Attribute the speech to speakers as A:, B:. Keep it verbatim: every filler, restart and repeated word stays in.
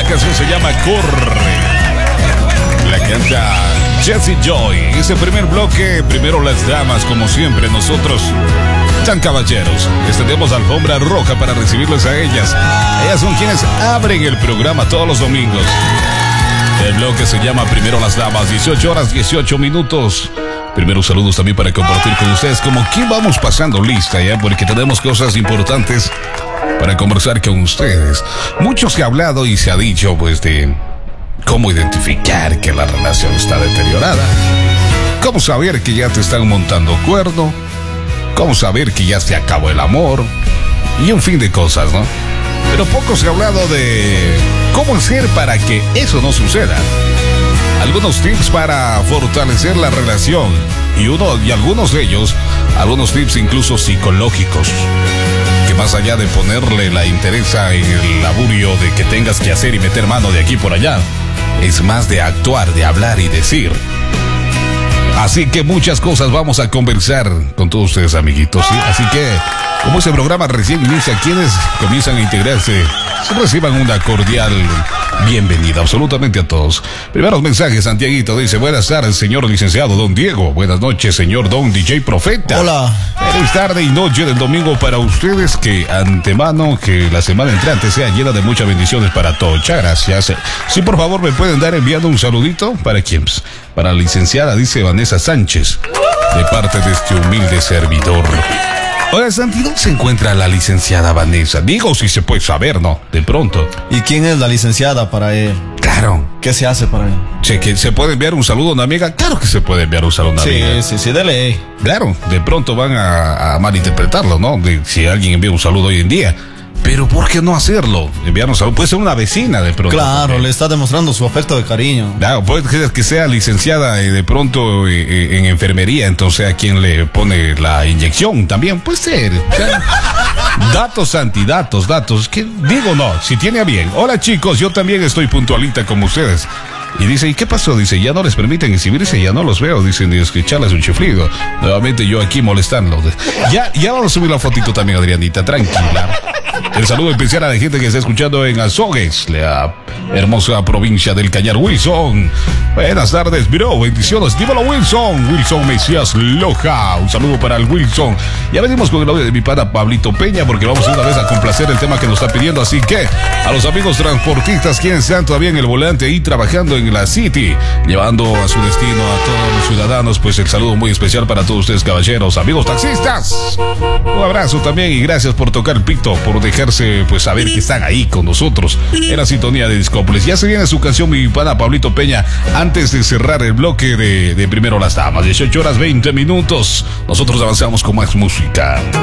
A: canción se llama Corre. La canta Jessie Joy. Ese primer bloque, primero las damas, como siempre, nosotros, tan caballeros, les tenemos alfombra roja para recibirles a ellas. Ellas son quienes abren el programa todos los domingos. El bloque se llama Primero las damas, dieciocho horas, dieciocho minutos. Primero saludos también para compartir con ustedes como que vamos pasando lista ya, porque tenemos cosas importantes para conversar con ustedes. Mucho se ha hablado y se ha dicho pues de cómo identificar que la relación está deteriorada, cómo saber que ya te están montando cuerno, cómo saber que ya se acabó el amor y un fin de cosas, ¿no? Pero poco se ha hablado de cómo hacer para que eso no suceda. Algunos tips para fortalecer la relación y uno y algunos de ellos, algunos tips incluso psicológicos, que más allá de ponerle la interesa en el laburio de que tengas que hacer y meter mano de aquí por allá, es más de actuar, de hablar y decir. Así que muchas cosas vamos a conversar con todos ustedes, amiguitos, ¿sí? Así que, como ese programa recién inicia, quienes comienzan a integrarse reciban una cordial bienvenida, absolutamente a todos. Primeros mensajes, Santiaguito dice: buenas tardes, señor licenciado Don Diego. Buenas noches, señor Don D J Profeta.
B: Hola.
A: Feliz tarde y noche del domingo para ustedes, que antemano, que la semana entrante sea llena de muchas bendiciones para todos. Muchas gracias. Sí, por favor, me pueden dar enviando un saludito. ¿Para quién? Para la licenciada, dice Vanessa Sánchez, de parte de este humilde servidor. Hola, Santi, ¿dónde se encuentra la licenciada Vanessa? Digo, si se puede saber, ¿no? De pronto.
B: ¿Y quién es la licenciada para él?
A: Claro.
B: ¿Qué se hace para él?
A: Che, que se puede enviar un saludo a una amiga. Claro que se puede enviar un saludo a una
B: sí,
A: amiga.
B: Sí, sí, sí, de ley.
A: Claro, de pronto van a, a malinterpretarlo, ¿no? De, si alguien envía un saludo hoy en día. Pero ¿por qué no hacerlo? Enviarnos saludos. Puede ser una vecina de pronto.
B: Claro,
A: también.
B: le está demostrando su afecto de cariño.
A: Claro, puede ser que sea licenciada eh, de pronto eh, en enfermería, entonces a quien le pone la inyección también puede ser. O sea, datos, antidatos, datos. ¿Qué digo? No, si tiene a bien. Hola, chicos, yo también estoy puntualita como ustedes. Y dice, ¿y qué pasó? Dice, ya no les permiten exhibirse, ya no los veo. Dicen, es que echarles un chiflido. Nuevamente yo aquí molestando. Ya, ya vamos a subir la fotito también, Adrianita, tranquila. El saludo especial a la gente que está escuchando en Azogues, la hermosa provincia del Cañar. Wilson, buenas tardes, bro, bendiciones. Dímelo, Wilson. Wilson Mesías Loja, un saludo para el Wilson. Ya venimos con el audio de mi pana Pablito Peña, porque vamos una vez a complacer el tema que nos está pidiendo. Así que a los amigos transportistas, quienes están todavía en el volante y trabajando en la City, llevando a su destino a todos los ciudadanos, pues el saludo muy especial para todos ustedes, caballeros, amigos taxistas. Un abrazo también y gracias por tocar el pito, por dejarse pues saber que están ahí con nosotros en la sintonía de Discópolis. Ya se viene su canción, mi pana Pablito Peña, antes de cerrar el bloque de, de Primero las damas. Dieciocho horas veinte minutos. Nosotros avanzamos con más música.